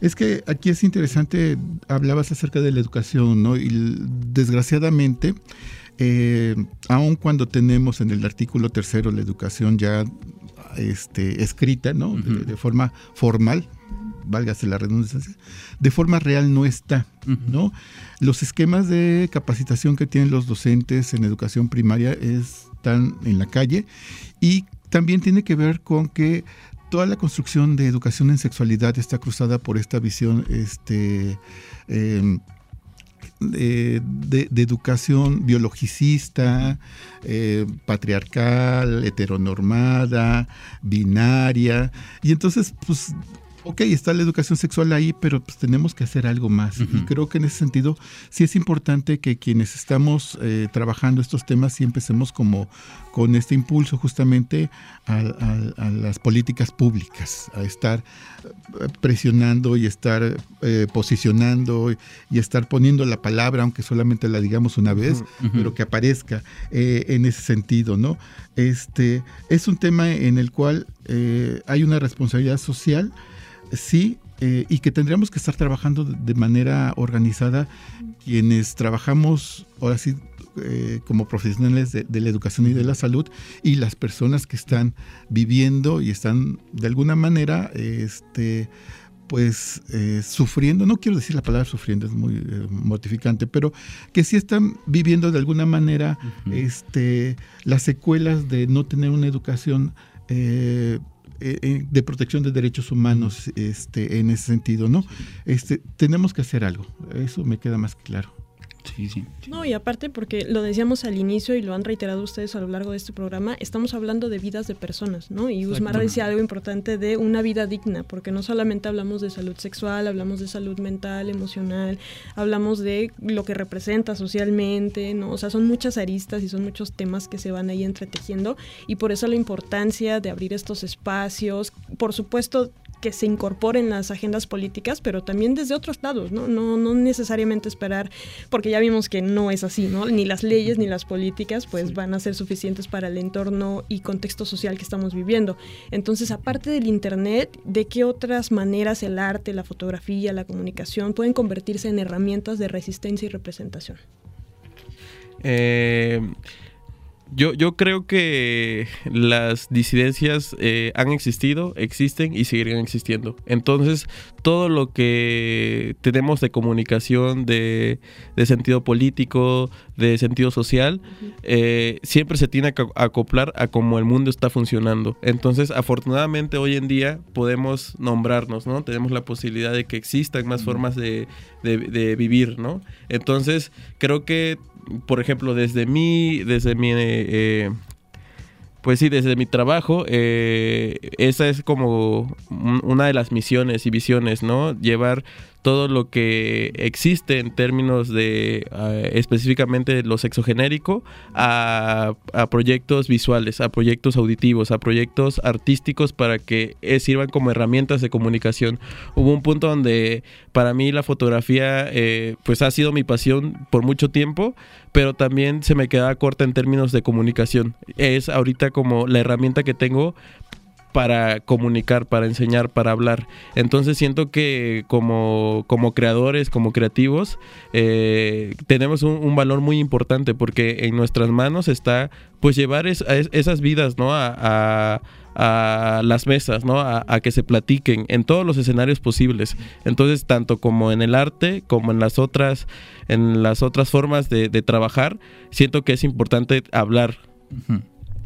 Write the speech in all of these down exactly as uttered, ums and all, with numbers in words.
Es que aquí es interesante, hablabas acerca de la educación, ¿no? Y desgraciadamente, eh, aun cuando tenemos en el artículo tercero la educación ya este, escrita, ¿no? Uh-huh. de, de forma formal, válgase la redundancia, de forma real no está, ¿no? Los esquemas de capacitación que tienen los docentes en educación primaria están en la calle, y también tiene que ver con que toda la construcción de educación en sexualidad está cruzada por esta visión este, eh, de, de, de educación biologicista, eh, patriarcal, heteronormada, binaria, y entonces, pues, ok, está la educación sexual ahí, pero pues tenemos que hacer algo más. Uh-huh. Y creo que en ese sentido sí es importante que quienes estamos eh, trabajando estos temas sí empecemos como con este impulso justamente a, a, a las políticas públicas, a estar presionando y estar eh, posicionando y, y estar poniendo la palabra, aunque solamente la digamos una vez, uh-huh. pero que aparezca eh, en ese sentido, ¿no? Este, es un tema en el cual eh, hay una responsabilidad social. Sí, eh, y que tendríamos que estar trabajando de, de manera organizada quienes trabajamos, ahora sí, eh, como profesionales de, de la educación y de la salud, y las personas que están viviendo y están de alguna manera, este, pues, eh, sufriendo, no quiero decir la palabra sufriendo, es muy eh, mortificante, pero que sí están viviendo de alguna manera uh-huh. este, las secuelas de no tener una educación eh, de protección de derechos humanos este, en ese sentido, ¿no? Este, tenemos que hacer algo, eso me queda más claro. Sí, sí. No, y aparte porque lo decíamos al inicio y lo han reiterado ustedes a lo largo de este programa, estamos hablando de vidas de personas, ¿no? Y Usmar decía algo importante de una vida digna, porque no solamente hablamos de salud sexual, hablamos de salud mental, emocional, hablamos de lo que representa socialmente, ¿no? O sea, son muchas aristas y son muchos temas que se van ahí entretejiendo, y por eso la importancia de abrir estos espacios, por supuesto, que se incorporen las agendas políticas, pero también desde otros lados, ¿no? No, no necesariamente esperar, porque ya vimos que no es así, ¿no? Ni las leyes ni las políticas pues sí. van a ser suficientes para el entorno y contexto social que estamos viviendo. Entonces, aparte del internet, ¿de qué otras maneras el arte, la fotografía, la comunicación pueden convertirse en herramientas de resistencia y representación? Eh... Yo, yo creo que las disidencias eh, han existido, existen y seguirán existiendo. Entonces, todo lo que tenemos de comunicación, de, de sentido político, de sentido social, uh-huh. eh, siempre se tiene que acoplar a cómo el mundo está funcionando. Entonces, afortunadamente, hoy en día podemos nombrarnos, ¿no? Tenemos la posibilidad de que existan más uh-huh. formas de, de, de vivir, ¿no? Entonces, creo que por ejemplo, desde mi, desde mi, eh, pues sí, desde mi trabajo, eh, esa es como una de las misiones y visiones, ¿no? Llevar todo lo que existe en términos de uh, específicamente lo sexogenérico a, a proyectos visuales, a proyectos auditivos, a proyectos artísticos para que eh, sirvan como herramientas de comunicación. Hubo un punto donde para mí la fotografía eh, pues ha sido mi pasión por mucho tiempo, pero también se me quedaba corta en términos de comunicación. Es ahorita como la herramienta que tengo para comunicar, para enseñar, para hablar. Entonces siento que como, como creadores, como creativos, eh, tenemos un, un valor muy importante porque en nuestras manos está pues llevar es, es, esas vidas, ¿no? a, a a las mesas, ¿no? A, a que se platiquen en todos los escenarios posibles. Entonces, tanto como en el arte, como en las otras, en las otras formas de, de trabajar, siento que es importante hablar. Uh-huh.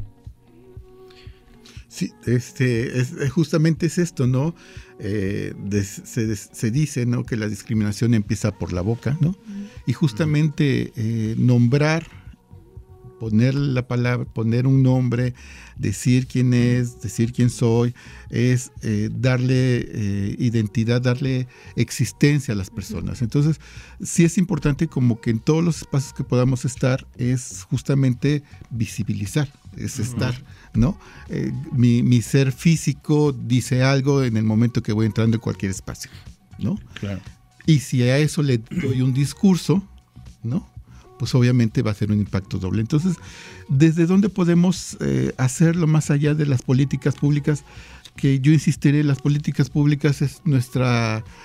Sí, este, es, justamente es esto, ¿no? Eh, des, se, des, se dice, ¿no? Que la discriminación empieza por la boca, ¿no? Y justamente eh, nombrar, poner la palabra, poner un nombre, decir quién es, decir quién soy, es eh, darle eh, identidad, darle existencia a las personas. Entonces, sí es importante como que en todos los espacios que podamos estar es justamente visibilizar, es estar, ¿no? Eh, mi, mi ser físico dice algo en el momento que voy entrando en cualquier espacio, ¿no? Claro. Y si a eso le doy un discurso, ¿no? Pues obviamente va a ser un impacto doble. Entonces, ¿desde dónde podemos eh, hacerlo más allá de las políticas públicas? Que yo insistiré, las políticas públicas es nuestra